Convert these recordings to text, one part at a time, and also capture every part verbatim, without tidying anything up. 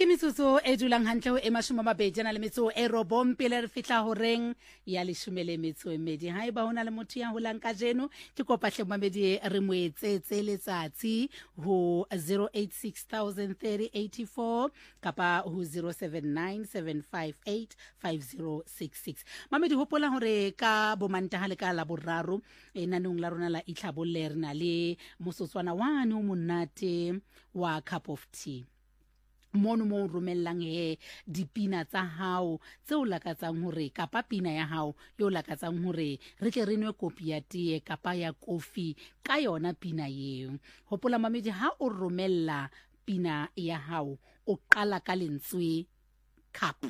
Ke metsotso e dulang hantle ho e mashome a mabedi na le metso e robong pele re fihla horeng ya leshome le metso e mmedi. Ha eba hona le motho ya holang ka jeno ke kopa hle mamedi re mo etsetse letsatsi ho zero eight six thousand thirty eighty-four kapa ho zero seven nine seven five eight five zero six six. Mamedi hopola hore ka bomantaha le ka la boraro enanong la rona la itlhabolle re na le mosotswana wane o monate wa cup of tea. Mono mo romellang he dipina tsa hao tseo lakatsang hore kapa pina ya hao yo lakatsang hore re tle re nwe kopi ya tee kapa ya kofi ka yona pina eo. Hopola mamedi ha o romella pina ya hao o qala ka lentswe cup,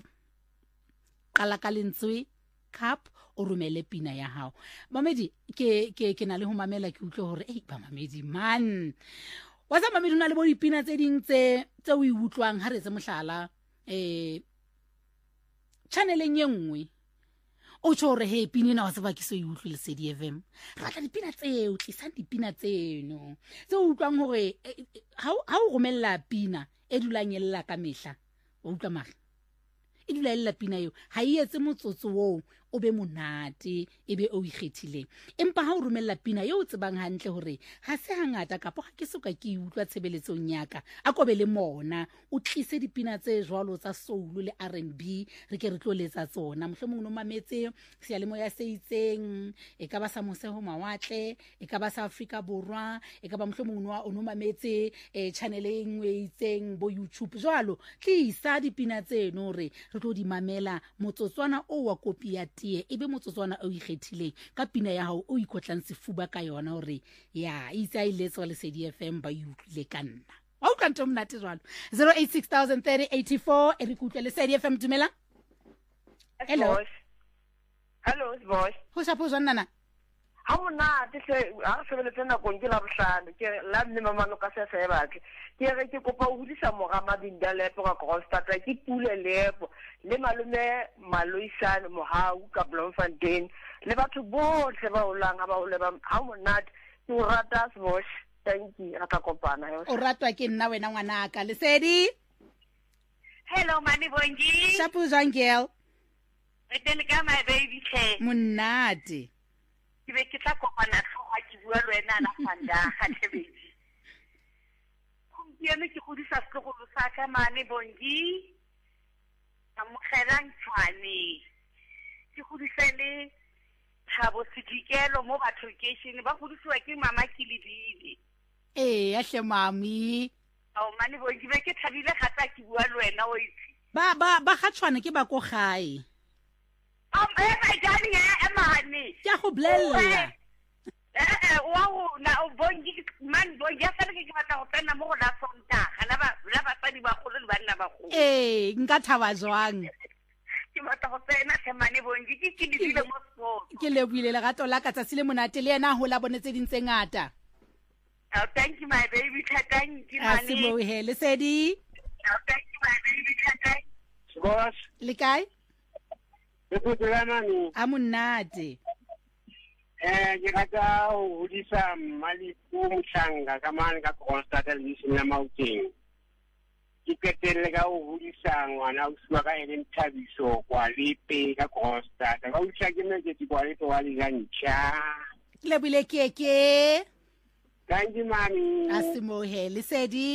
qala ka lentswe cup o romele pina ya hao. Mamedi ke ke ke na le ho mamela ke utlwe hore ei ba mamedi man wa sa mamedi na le bo dipina tse ding tse tse o iutlwang ha re tse mohlala eh channeleng ye nngwe o tshore he pina na wa tseba ke so iutlwe le Lesedi F M ra tla dipina tseo tlisang dipina tseno tse o utlwang hore ha ha o romella pina e dulang yella ka mehla o utlwa mara e dula ella pina eo ha e etse motsotso wo o be monate e be o ikgethileng empa ha o romella pina eo tsebang hantle hore ha se hangata kapa ha ke soka ke utlwa tshebeletsong yaka a kobe le mona o tlise dipina tse jwalo tsa soul le R and B re ke re tloletsa tsona mohlomong no mametse sealemo ya seitseng e ka ba sa Moseho Mawatle e ka ba sa Afrika Borwa e ka ba mohlomong no o no mametse e channel e nngwe itseng bo YouTube jwalo tlisa dipina tseno re re tlo di mamela motsotswana o wa kopi ya tee ebe motsotswana o ikgethileng ka pina ya hao o ikotlang sefuba ka yona hore ya itsa iletso le Lesedi F M ba utlwile ka nna wa utlwa ntho mnate jwalo zero eight six thousand thirty eighty-four e re kutlwe Lesedi F M dumela. Hello hello boss ho sa pozwa nana ha mona te se a se bele tsena go ngela bohlano ke la nne mamano ka se se batle ke re ke kopa ho disa mogama dindalepo ka Kroonstad ke pule lepo le malume Maloisane Mohau ka Bloemfontein le batho bohle ba olanga ba o le ba ha mona ke o rata boss thank you ra ka kopana yo o ratwa ke nna wena ngwana ka Lesedi. Hello mani bonji shapu jangel etele ka my baby che monate ke be ke tla kopana tloga ke bua le wena la fanda ha tebedi ke ke go disa sekolo sa ka mane bonji amogela ntshwane ke go disele Thabo Sedikelo mo bathokation ba go disiwa ke mama Kilidile eh ya hle mami ao mane bonji be ke thabile gata ke bua le wena o itse ba ba ba ga tshwana ke ba ko gae am eh my darling eh mane ke go blella eh wow na o bonji man bonji a fela ke ke batla go tsena mo go la Sontaga la ba la ba tsadi ba go le bana ba go eh nka thaba jwang ke batla go tsena ke mane bonji ke ke dile mo sport ke le buile le gato la ka tsatsi le monate le yena ho la bonetse dintse ngata. Oh thank you my baby thank you mane a se mo he Lesedi. Oh thank you my baby thank boss le kae e go tsela nani a monate eh ke rata ho disa mali ku mhlanga ka mane ka Kroonstad le sina Mauteng ke ketelle ka ho disa ngwana o suwa ka ene Thabiso kwa Lepe ka Kroonstad ka o tla ke nne ke kwa le to wa le gantsha le bile ke ke thank you mami a se mo he Lesedi.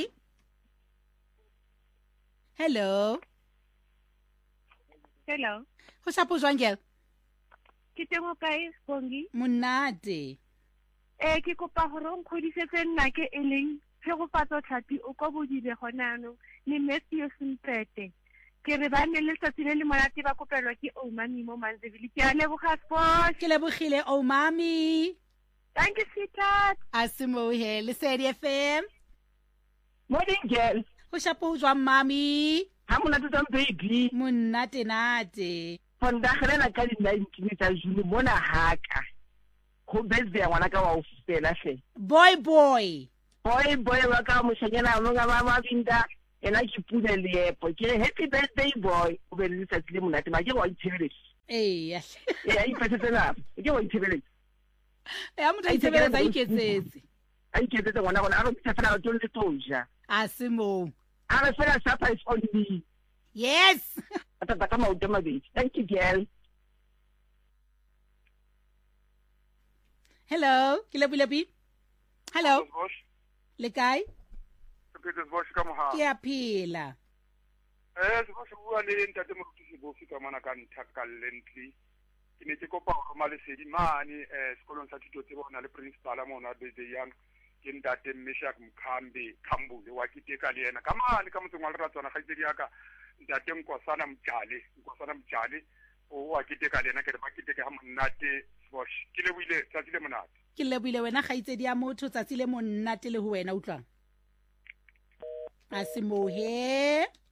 Hello hello ho sa pozwa ngel ke tengo kae bongi monate eh ke kopa hore o nkgodisetse nna ke eleng Phegofatso Tlhapi o go bodile gonano le Matthew Simpete ke re ba ne le tsatsi le le monate ba kopelwa ke o mami mo Manzivili ke a leboga sport ke lebogile o mami thank you sweetheart a se mo he Lesedi F M morning girl ho shapo jwa mami ha mona tsa baby monate nate fonda gela ka di nineteen tsa June mona haka go birthday ya ngwana ka wa o fela hle boy boy boy boy wa ka mo shanyana mo ga ba ba binda ena ke pule lepo ke happy birthday boy o be le tsatsi le monate ma ke wa itshebeletse eh ya ya ipetetse na ke wa itshebeletse ya motho itshebeletse a iketsetse a iketsetse ngwana gona a re tsefela ba tlo le toja a se mo a re fela supper is on me. Yes. Ata ka maoto mabedi. Thank you, girl. Hello, ke lebulebi. Hello. Le kae? Petersburg ka moha. Ke a phela. Eh, se go bua le ntate mo tsi bo fika mana ka nthakallently. Ke ne ke kopa go male sedi mane eh sekolong sa thuto tse bona le principal mo na be yang ke ntate Meshak Mkhambi Khambule wa kiteka le yena ka mane ka motseng wa Leratswana ga itse diaka ntate Nkosana Mjale Nkosana Mjale o wa kiteka le yena ke re ba kiteka ha monate bosh ke le buile tsatsi le monate ke le buile wena ga itse dia motho tsatsi le monate le ho wena utlwang a se mohe